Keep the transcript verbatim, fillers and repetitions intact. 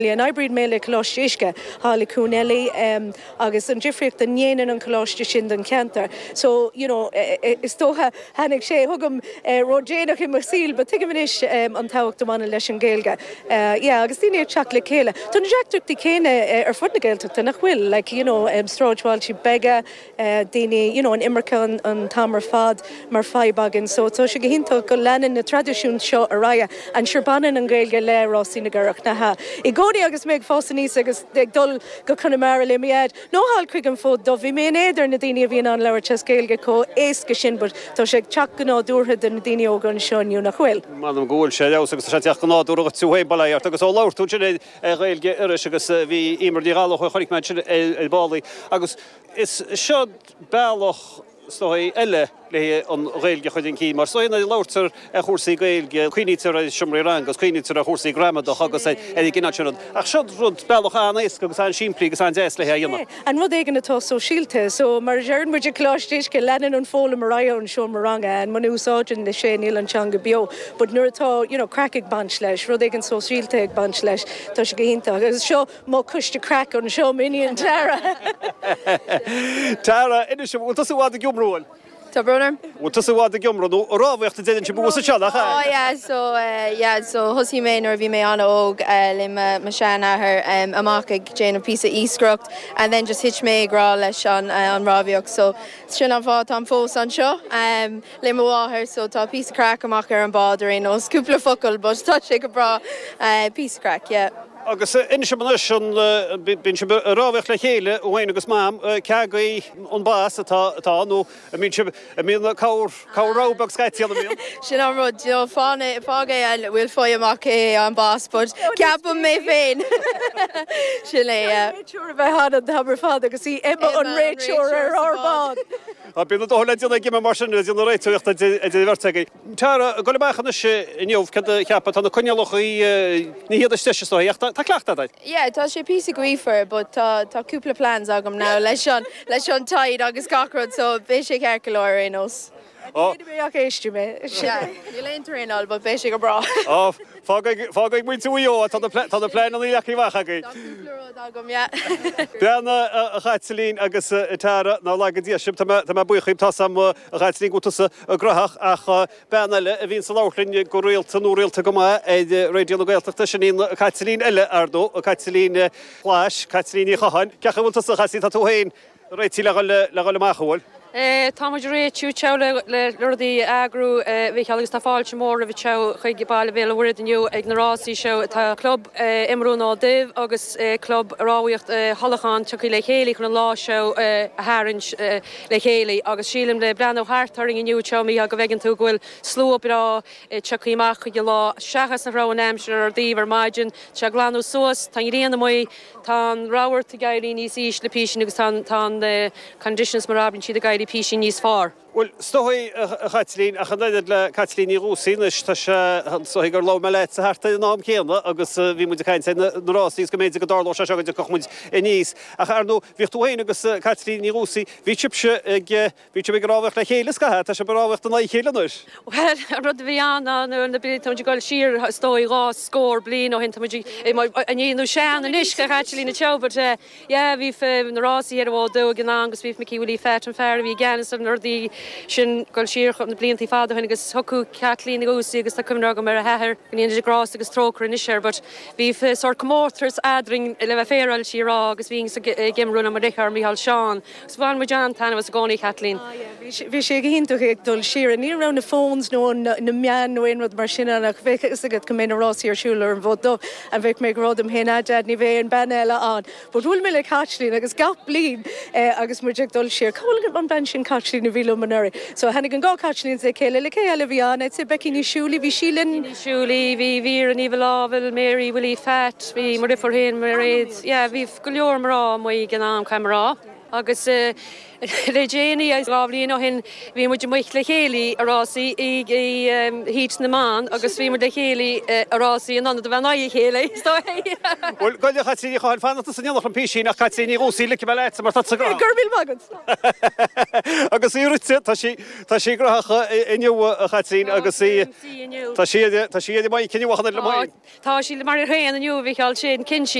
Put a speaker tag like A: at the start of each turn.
A: An ibrid méle colostisce hála cúnelí um, agus an difricht an dhéanaan an colostis sin den cantar. So, you know, is tócha hanig sé thugam uh, rodénach i mar síl, but tuigim is um, an táhacht amana leis an géilge. Uh, yeah, agus tíine teach le céile. Tún reachtuach tí céine ar fud na géilteachta nach bhfuil, like, you know, um, stráidháil si bega, uh, daoine, you know, an imirce an, an tamar fad mar faibagan. So, so sé go hinnta go leanan na tradiisiún seo a raya, an sirbanan an géilge le rásí na garach na ha. I Godi agus méid fósa níos agus ag dul go Connemara le miad. No hall chuig an fód do bhí mé éidir na daine a bhíon an leabhar tescéilge có éasca sin, but tá sé teach go ná dúrtha den na daine ógan seoinniu nach bhfuil.
B: Madam gúil sé leabhas agus sé teach go ná dúrtha túhéim bailairt agus ó láir tú sin réilge iris agus bhí imar dírála chu choirc meid sin é bálaí. Agus is seo bailach stoi elle le an réilge chuidin cí mar soina láirtar a chósaí gailge chuoítar a siomraí rang agus chuoítar a chósaí gramadach agus é gine sin ach seo rud bailach an éasca agus an siimplí agus an déas le dhéanana.
A: An rud éigen atá so síílte, so mar dearn muidir cláistíisce leanan an fóla mar raon seo maranga an man úsáidin le sé níl antanga bio, but nuair atá, you know, crackig bant leis, rud éigen so síílte ag bant leis, tá sé go hinnta. Agus seo má cuiste crack an seo minion Tara.
B: Tara, ina seo, bhil tusa bhád a giomróil.
C: Tá brother?
B: Bhil tusa bhád a giomró, rábhaocht a déann si búsa seach.
C: Oh yeah, so uh, yeah, so husí mé nor bhí mé an óg uh, le ma ma sean ahar um, amach ag Jane a piece of Eastcroft, and then just hitch mé grá leis an uh, an rábhaoch, so sin an bhát an fós an seo um, le ma bháthir, so tá piece of crack amach ar an bád ar é nó cúpla focail, but tá sé go bra uh, piece of crack, yeah.
B: Agus in se man sin bin se rábhaocht le chéile óhain agus mám ceagaí an bás atá nó mín mí cáir cárábach scaitial míon.
C: Sin an rud jo fána fága bhfuil fói amach é an bás, but ceapam mé féin. Sin é
A: réitiúr a bheith hada an tabar fad agus í Emma an réitiúr ar arbád.
B: A bí dóla díonna gime mar sin díonna réitiúcht a bhirrteige. Tara go bachchanna se inniuh ceappa tána coinealach í ní héad steiste tá cleachta daid?
C: Yeah, tá sé písa grífar, but tá tá cúpla plans agam ná leis an leis an taid agus gacrod, so bhí sé ceir leir éos.
A: Oh, ach éistú mé.
C: Ní leon tarénál, but bhí sé go bra.
B: Oh, fágaigh muid túío tá na plán an íach bhachaí.
C: Tá cúpla rud agam, yeah.
B: Beanna a chaitlín agus Tara ná le go díisiim tá buchaim tá sam a chaitlín gotusa a grathach ach beanna le a bhín sa láirlinn go réalta nó réalta go má é réidir na gailteachta sin íon chaitlín eile ardó a chaitlín pláis, chaitlín í chahain. Ceacha bhfuil sa chaití tá tú hain réití le le máchaúil.
D: Táid réitú te le rudaí agrú bhí agus tá fáilte mór a bhí te chuig bailile bhéle bhuiid aniu ag narásí seo tá club imrúná dibh agus club ráhaocht hallachán tuí le chéala chun lá seo a háirint le chéala agus sílim le brean ó háartaring iniu teí a go bhhagann tú ghfuil slúrá tuíach chuige lá seachas na rá amsir ar díomhar maidin te glanú suas tá réana mó tá ráhairt a gaiirí níos ís le písin agus tá conditions marabn siad a gaiirí písin níos far.
B: Well, stohi a chaitlín a chanaidir le Caitlín í Rúsín is tá se gur lá me leit sa harta nám céanna agus bhí muid a caint narásí go méid go dáló se segaid a cochmuid i níos. A charú bhíchtúhain agus Caitlín í Rúsí bhí tibse bhí tib rábhacht le chéile cathe tá se rábhacht an chéileúir.
D: Well, rud bhí anna nó na bit tá goil sír stóí rá scór blin ó hin a níú sean an isce Caitlín na tebert bhí narásí ar bháil dó gan agus bhíh me cíhfuilí fet an fear bhí gceannas an nordí sin goil sír chun na bliantí fada chuin agus thuú Caitlín Rúsí agus tá cumrá go mar a heair gníon idir grás agus trócar in isir, but bhí sort commórtras adring le bheith féráil sí rá agus bhín gimrúna mar richar Mícheál Seán. Gus bhain mu Jan tanna was a gcónaí Caitlín.
A: Bhí sé hinnta ag dul sír ní ran na fóns nó na mean nó éonrad mar sinna nach bheith agad go mé rásí ar siúlar an bhdó an bheith mé rádam héna dead ní bhéh an ben eile an. But bhfuil mé le Caitlín agus gap blin agus mu dul sír cála an ben sin Caitlín na bhíú manari. So hannig an gá Caitlín sé céile le céile bhí an sé becí ní siúlí bhí sílan
D: siúlí bhí vír an íh lábhil Mary bhfuil fet bhí mar for héin mar réad bhí go leor marrá mu gan am caiimrá. agus rééine as ráblíon ó hin bhí mu muich le chéalaí arásaí i híit na má agus bhí mar de chéalaí arásaí an anna bhena chéala.
B: Well goile chatíí cháil fanna san nach an píí nach chatíí úsí le bhe leit mar
A: Gurbil magad.
B: agus íúte tá sí gracha inniu a chatíín agus Tá siad mai cinehachna le mai.
D: Tá sí le mar réan aniu bhíáil sé cinsi